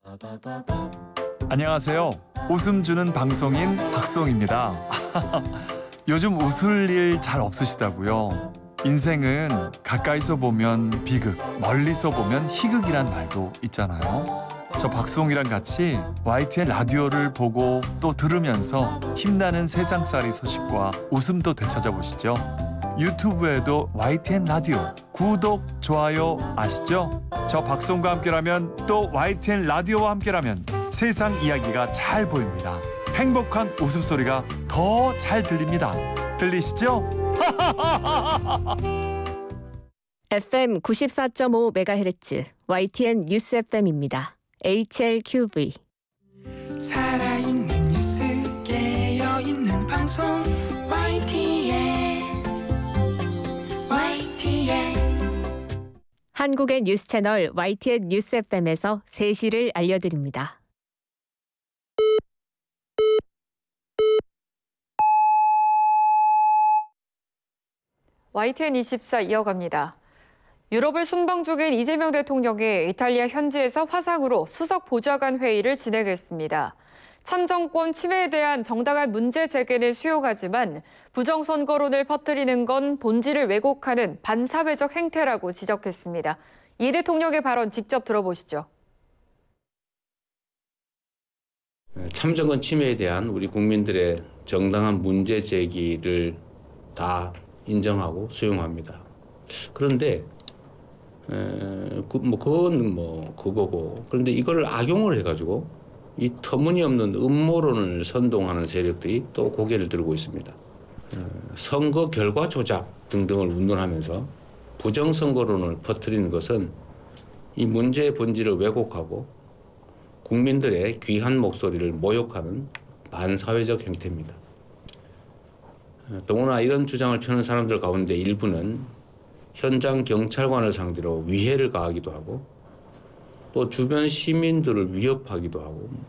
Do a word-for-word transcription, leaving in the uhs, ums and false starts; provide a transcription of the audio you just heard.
안녕하세요. 웃음 주는 방송인 박송입니다. 요즘 웃을 일 잘 없으시다고요? 인생은 가까이서 보면 비극, 멀리서 보면 희극이란 말도 있잖아요. 저 박송이랑 같이 와이티엔 라디오를 보고 또 들으면서 힘나는 세상살이 소식과 웃음도 되찾아보시죠. 유튜브에도 와이티엔 라디오 구독, 좋아요 아시죠? 저 박송과 함께라면 또 와이티엔 라디오와 함께라면 세상 이야기가 잘 보입니다. 행복한 웃음소리가 더 잘 들립니다. 들리시죠? 에프엠 구십사 점 오 메가헤르츠 와이티엔 뉴스 에프엠입니다. 에이치엘큐브이 살아있는 뉴스 깨어있는 방송 와이티엔 와이티엔 한국의 뉴스 채널 와이티엔 뉴스 에프엠에서 세 시를 알려드립니다. 와이티엔 이십사 이어갑니다. 유럽을 순방 중인 이재명 대통령이 이탈리아 현지에서 화상으로 수석 보좌관 회의를 진행했습니다. 참정권 침해에 대한 정당한 문제 제기는 수용하지만 부정선거론을 퍼뜨리는 건 본질을 왜곡하는 반사회적 행태라고 지적했습니다. 이 대통령의 발언 직접 들어보시죠. 참정권 침해에 대한 우리 국민들의 정당한 문제 제기를 다 인정하고 수용합니다. 그런데 에, 그, 뭐 그건 뭐 그거고, 그런데 이걸 악용을 해가지고 이 터무니없는 음모론을 선동하는 세력들이 또 고개를 들고 있습니다. 에, 선거 결과 조작 등등을 운운하면서 부정선거론을 퍼뜨리는 것은 이 문제의 본질을 왜곡하고 국민들의 귀한 목소리를 모욕하는 반사회적 행태입니다. 더구나 이런 주장을 펴는 사람들 가운데 일부는 현장 경찰관을 상대로 위해를 가하기도 하고 또 주변 시민들을 위협하기도 하고